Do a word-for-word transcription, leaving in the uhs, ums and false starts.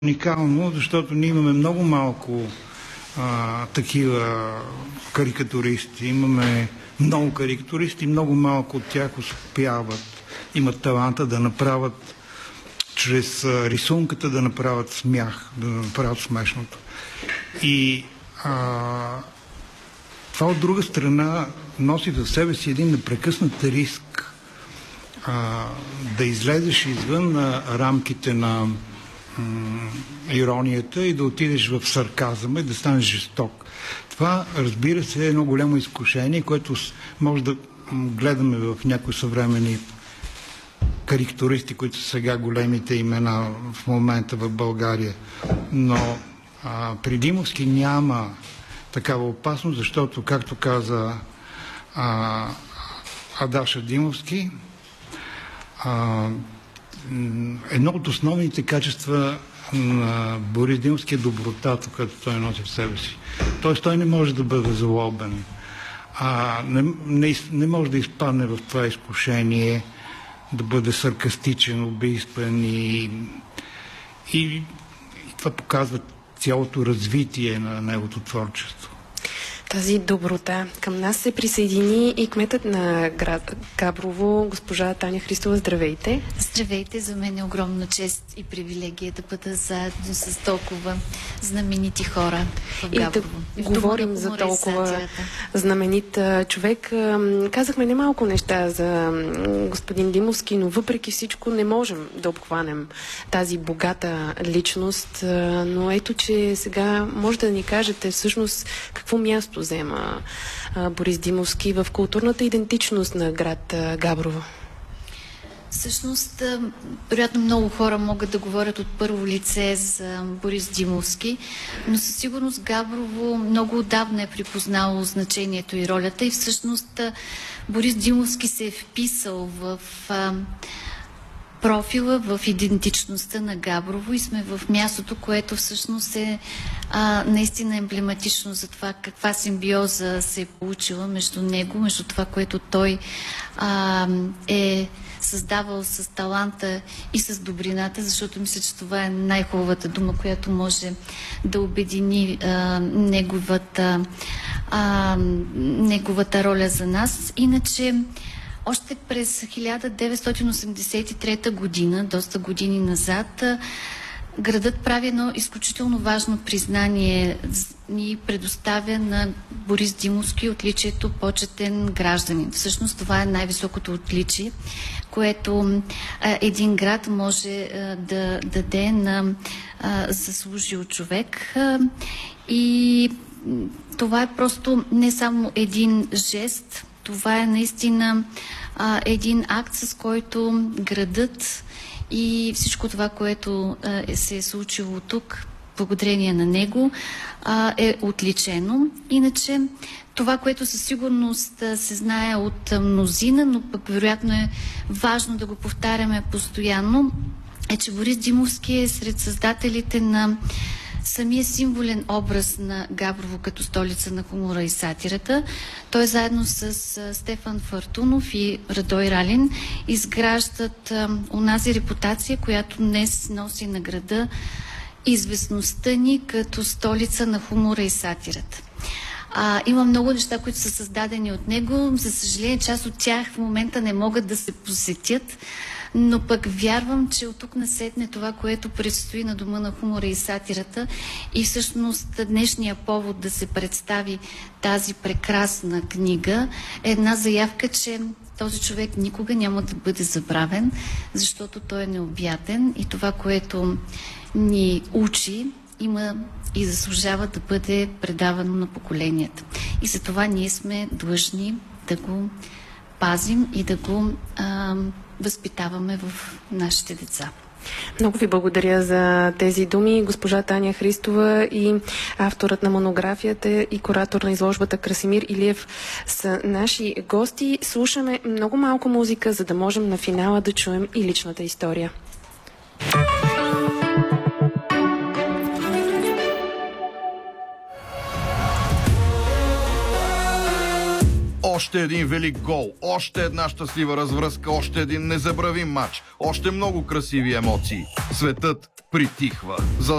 уникално, защото ние имаме много малко а, такива карикатуристи. Имаме много карикатуристи, много малко от тях успяват, имат таланта да направят чрез а, рисунката да направят смях, да направят смешното. И а, това от друга страна носи за себе си един непрекъснат риск а, да излезеш извън а, рамките на иронията и да отидеш в сарказъм и да станеш жесток. Това, разбира се, е едно голямо изкушение, което може да гледаме в някои съвременни карикатуристи, които са сега големите имена в момента в България. Но а, при Димовски няма такава опасност, защото, както каза а, Адаша Димовски, а, едно от основните качества на Борис Димовски е добротата, която той носи в себе си. Тоест той не може да бъде злобен. А, не, не, не може да изпадне в това изкушение да бъде саркастичен, убийствен и, и, и това показва цялото развитие на неговото творчество. Тази доброта. Към нас се присъедини и кметът на град Габрово, госпожа Таня Христова. Здравейте! Здравейте! За мен е огромна чест и привилегия да бъда заедно с толкова знаменити хора в Габрово. И да говорим за толкова знаменит човек. Казахме немалко неща за господин Димовски, но въпреки всичко не можем да обхванем тази богата личност. Но ето, че сега може да ни кажете всъщност какво място взема а, Борис Димовски в културната идентичност на град а, Габрово? Всъщност, вероятно много хора могат да говорят от първо лице за Борис Димовски, но със сигурност Габрово много отдавна е припознало значението и ролята и всъщност Борис Димовски се е вписал в а, профила, в идентичността на Габрово и сме в мястото, което всъщност е а, наистина емблематично за това каква симбиоза се е получила между него, между това, което той а, е създавал с таланта и с добрината, защото мисля, че това е най-хубавата дума, която може да обедини а, неговата, а, неговата роля за нас. Иначе още през хиляда деветстотин осемдесет и трета година, доста години назад, градът прави едно изключително важно признание и предоставя на Борис Димовски отличието почетен гражданин. Всъщност това е най-високото отличие, което а, един град може а, да даде на а, заслужил човек. А, и това е просто не само един жест, това е наистина а, един акт, с който градът и всичко това, което а, се е случило тук, благодарение на него, а, е отличено. Иначе това, което със сигурност а, се знае от а, мнозина, но пък вероятно е важно да го повтаряме постоянно, е, че Борис Димовски е сред създателите на самия символен образ на Габрово като столица на хумора и сатирата. Той заедно с Стефан Фортунов и Радой Ралин изграждат а, онази репутация, която днес носи на града известността ни като столица на хумора и сатирата. А, има много неща, които са създадени от него. За съжаление, част от тях в момента не могат да се посетят, но пък вярвам, че от тук насетне това, което предстои на Дома на хумора и сатирата и всъщност днешния повод да се представи тази прекрасна книга е една заявка, че този човек никога няма да бъде забравен, защото той е необятен и това, което ни учи, има и заслужава да бъде предавано на поколенията. И за това ние сме длъжни да го пазим и да го а, възпитаваме в нашите деца. Много ви благодаря за тези думи. Госпожа Таня Христова и авторът на монографията и куратор на изложбата Красимир Илиев са наши гости. Слушаме много малко музика, за да можем на финала да чуем и личната история. Още един велик гол, още една щастлива развръзка, още един незабравим матч, още много красиви емоции. Светът притихва. За